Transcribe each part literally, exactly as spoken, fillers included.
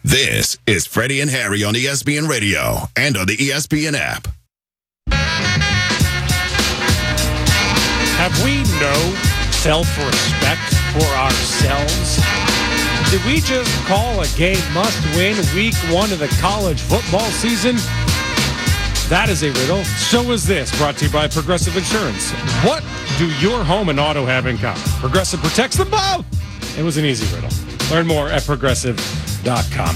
This is Freddie and Harry on E S P N Radio and on the E S P N app. Have we no self-respect for ourselves? Did we just call a game must-win week one of the college football season? That is a riddle. So is this, brought to you by Progressive Insurance. What do your home and auto have in common? Progressive protects them both. It was an easy riddle. Learn more at progressive dot com.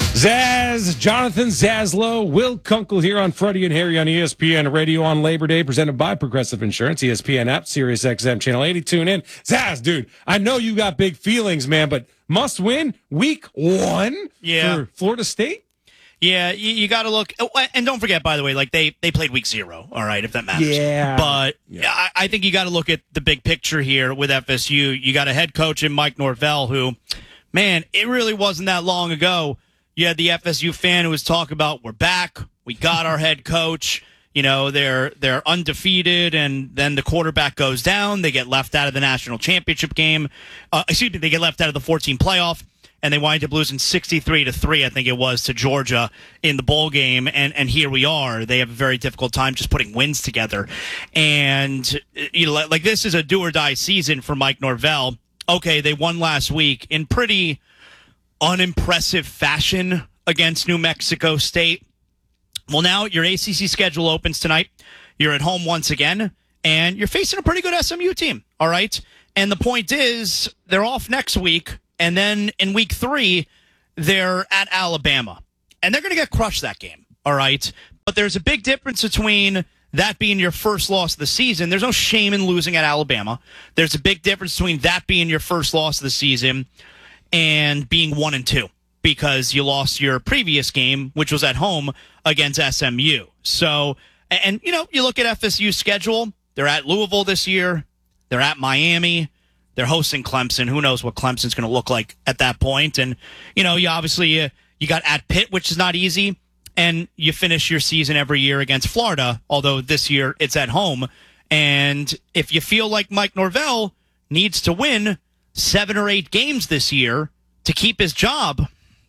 Zaz, Jonathan Zaslow, Will Kunkel here on Freddie and Harry on E S P N Radio on Labor Day, presented by Progressive Insurance, E S P N app, Sirius X M Channel eighty. Tune in. Zaz, dude, I know you got big feelings, man, but must win week one yeah. for Florida State? Yeah, you, you got to look. Oh, and don't forget, by the way, like they, they played week zero, all right, if that matters. Yeah. But yeah. I, I think you got to look at the big picture here with F S U. You got a head coach in Mike Norvell who, man, it really wasn't that long ago. You had the F S U fan who was talking about, we're back, we got our head coach, you know, they're they're undefeated, and then the quarterback goes down, they get left out of the national championship game, uh, excuse me, they get left out of the fourteen playoff, and they wind up losing sixty-three to three, I think it was, to Georgia in the bowl game, and, and here we are. They have a very difficult time just putting wins together, and you know, like this is a do-or-die season for Mike Norvell. Okay, they won last week in pretty unimpressive fashion against New Mexico State. Well, now your A C C schedule opens tonight. You're at home once again, and you're facing a pretty good S M U team, all right? And the point is, they're off next week, and then in week three, they're at Alabama. And they're going to get crushed that game, all right? But there's a big difference between that being your first loss of the season. There's no shame in losing at Alabama. There's a big difference between that being your first loss of the season and being one and two, because you lost your previous game, which was at home against S M U. So, and you know, you look at F S U's schedule, they're at Louisville this year, they're at Miami, they're hosting Clemson. Who knows what Clemson's going to look like at that point? And, you know, you obviously, uh, you got at Pitt, which is not easy, and you finish your season every year against Florida, although this year it's at home. And if you feel like Mike Norvell needs to win seven or eight games this year to keep his job,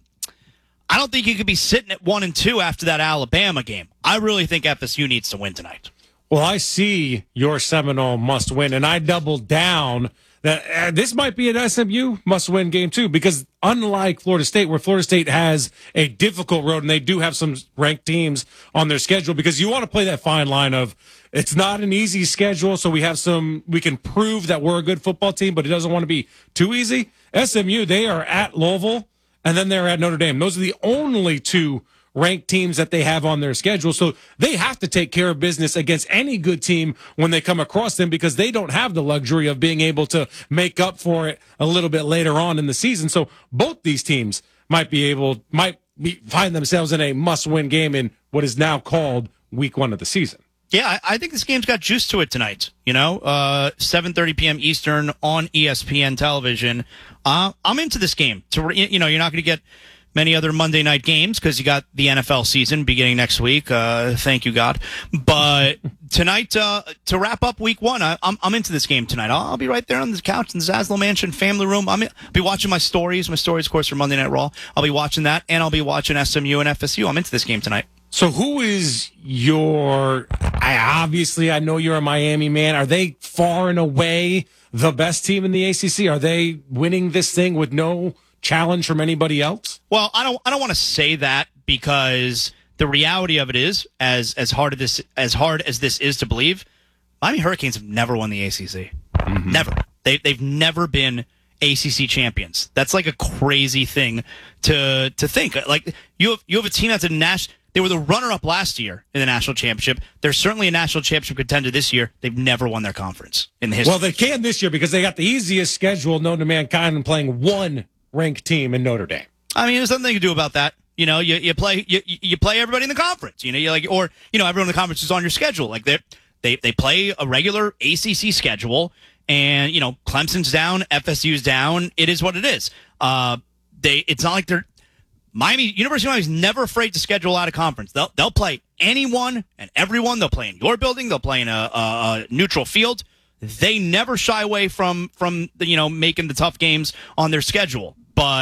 I don't think you could be sitting at one and two after that Alabama game. I really think F S U needs to win tonight. Well, I see your Seminole must win, and I doubled down that uh, this might be an S M U must win game too, because unlike Florida State, where Florida State has a difficult road, and they do have some ranked teams on their schedule, because you want to play that fine line of, it's not an easy schedule, so we have some, we can prove that we're a good football team, but it doesn't want to be too easy. S M U, they are at Louisville, and then they're at Notre Dame. Those are the only two ranked teams that they have on their schedule, so they have to take care of business against any good team when they come across them, because they don't have the luxury of being able to make up for it a little bit later on in the season. So both these teams might be able, might be, find themselves in a must-win game in what is now called week one of the season. Yeah, I, I think this game's got juice to it tonight. You know, uh, seven thirty p.m. Eastern on E S P N television. Uh, I'm into this game. To you know, you're not going to get many other Monday night games because you got the N F L season beginning next week. Uh, thank you, God. But tonight, uh, to wrap up week one, I, I'm I'm into this game tonight. I'll, I'll be right there on the couch in the Zaslow Mansion family room. I'm, I'll be watching my stories. My stories, of course, for Monday Night Raw. I'll be watching that, and I'll be watching S M U and F S U. I'm into this game tonight. So who is your, I obviously I know you're a Miami man. Are they far and away the best team in the A C C? Are they winning this thing with no challenge from anybody else? Well, I don't I don't want to say that, because the reality of it is, as as hard as this as hard as this is to believe, Miami Hurricanes have never won the A C C. Mm-hmm. Never. They they've never been A C C champions. That's like a crazy thing to to think. Like you have you have a team that's a national. They were the runner-up last year in the national championship. They're certainly a national championship contender this year. They've never won their conference in the history. Well, they can this year because they got the easiest schedule known to mankind and playing one ranked team in Notre Dame. I mean, there's nothing to do about that. You know, you you play you you play everybody in the conference. You know, you like or you know everyone in the conference is on your schedule. Like they they they play a regular A C C schedule, and you know Clemson's down, F S U's down. It is what it is. Uh, they it's not like they're Miami, University of Miami is never afraid to schedule out of conference. They'll they'll play anyone and everyone. They'll play in your building. They'll play in a, a, a neutral field. They never shy away from from the, you know making the tough games on their schedule. But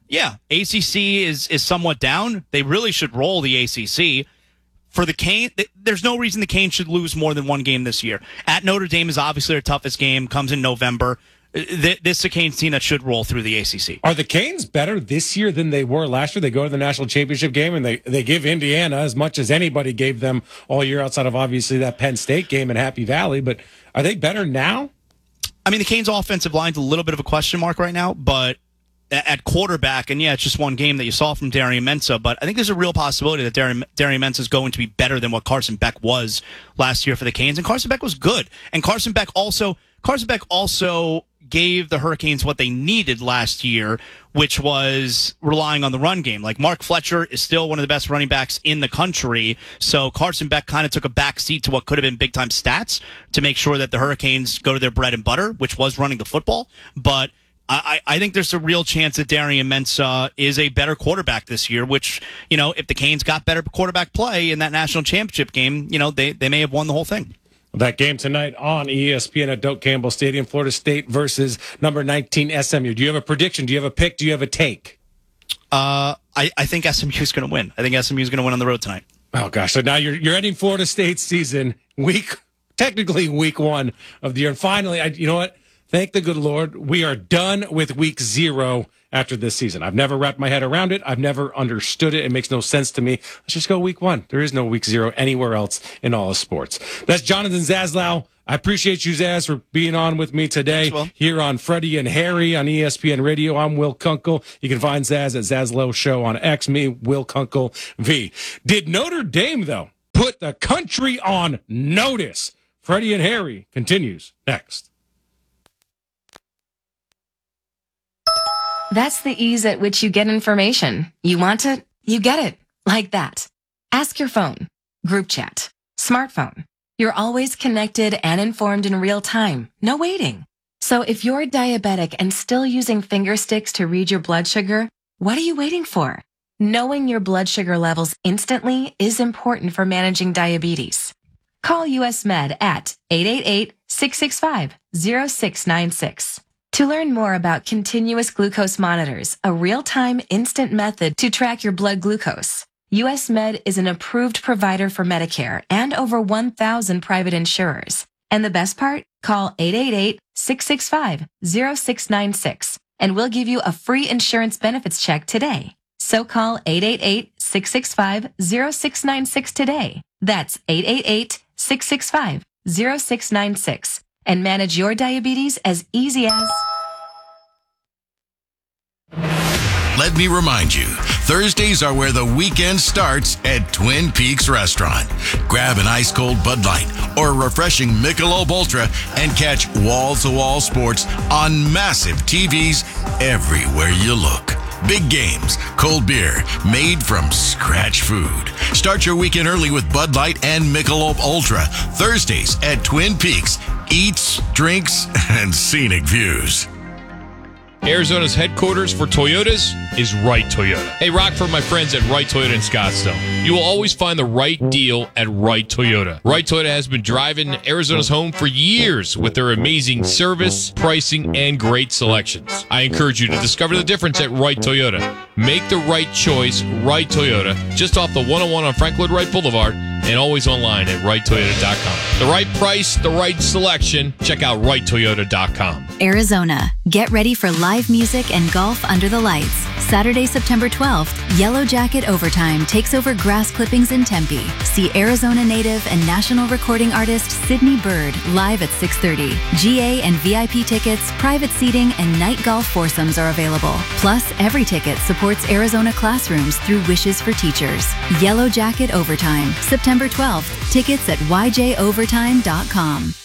Yeah, A C C is is somewhat down. They really should roll the A C C. For the Cane, there's no reason the Canes should lose more than one game this year. At Notre Dame is obviously their toughest game, comes in November. This is a Canes team that should roll through the A C C. Are the Canes better this year than they were last year? They go to the national championship game, and they, they give Indiana as much as anybody gave them all year outside of obviously that Penn State game in Happy Valley. But are they better now? I mean, the Canes' offensive line's a little bit of a question mark right now, but at quarterback, and yeah, it's just one game that you saw from Darian Mensah, but I think there's a real possibility that Darian, Darian Mensah is going to be better than what Carson Beck was last year for the Canes, and Carson Beck was good. And Carson Beck also Carson Beck also gave the Hurricanes what they needed last year, which was relying on the run game. Like, Mark Fletcher is still one of the best running backs in the country, so Carson Beck kind of took a back seat to what could have been big-time stats to make sure that the Hurricanes go to their bread and butter, which was running the football, but I, I think there's a real chance that Darian Mensah is a better quarterback this year, which, you know, if the Canes got better quarterback play in that national championship game, you know, they, they may have won the whole thing. That game tonight on E S P N at Doak Campbell Stadium, Florida State versus number nineteen S M U. Do you have a prediction? Do you have a pick? Do you have a take? Uh, I, I think S M U is going to win. I think S M U is going to win on the road tonight. Oh, gosh. So now you're, you're ending Florida State's season, week, technically week one of the year. And finally, I, you know what? Thank the good Lord, we are done with week zero after this season. I've never wrapped my head around it. I've never understood it. It makes no sense to me. Let's just go week one. There is no week zero anywhere else in all of sports. That's Jonathan Zaslow. I appreciate you, Zaz, for being on with me today. Thanks, here on Freddie and Harry on E S P N Radio. I'm Will Kunkel. You can find Zaz at Zaslow Show on X. Me, Will Kunkel V. Did Notre Dame, though, put the country on notice? Freddie and Harry continues next. That's the ease at which you get information. You want it, you get it. Like that. Ask your phone. Group chat. Smartphone. You're always connected and informed in real time. No waiting. So if you're diabetic and still using finger sticks to read your blood sugar, what are you waiting for? Knowing your blood sugar levels instantly is important for managing diabetes. Call U S Med at eight eight eight, six six five, zero six nine six. To learn more about continuous glucose monitors, a real-time instant method to track your blood glucose, U S Med is an approved provider for Medicare and over one thousand private insurers. And the best part? Call eight eight eight, six six five, zero six nine six and we'll give you a free insurance benefits check today. So call eight eight eight, six six five, zero six nine six today. That's eight eight eight, six six five, zero six nine six. And manage your diabetes as easy as... Let me remind you, Thursdays are where the weekend starts at Twin Peaks Restaurant. Grab an ice-cold Bud Light or a refreshing Michelob Ultra and catch wall-to-wall sports on massive T Vs everywhere you look. Big games, cold beer, made from scratch food. Start your weekend early with Bud Light and Michelob Ultra. Thursdays at Twin Peaks. Eats, drinks, and scenic views. Arizona's headquarters for Toyotas is Wright Toyota. Hey, Rockford, my friends at Wright Toyota in Scottsdale. You will always find the right deal at Wright Toyota. Wright Toyota has been driving Arizona's home for years with their amazing service, pricing, and great selections. I encourage you to discover the difference at Wright Toyota. Make the right choice, Wright Toyota, just off the one oh one on Frank Lloyd Wright Boulevard, and always online at Wright Toyota dot com. The right price, the right selection. Check out Wright Toyota dot com. Arizona, get ready for live music and golf under the lights. Saturday, September twelfth, Yellow Jacket Overtime takes over Grass Clippings in Tempe. See Arizona native and national recording artist Sydney Bird live at six thirty. G A and V I P tickets, private seating, and night golf foursomes are available. Plus, every ticket supports Arizona classrooms through Wishes for Teachers. Yellow Jacket Overtime, September twelfth. Tickets at Y J overtime dot com.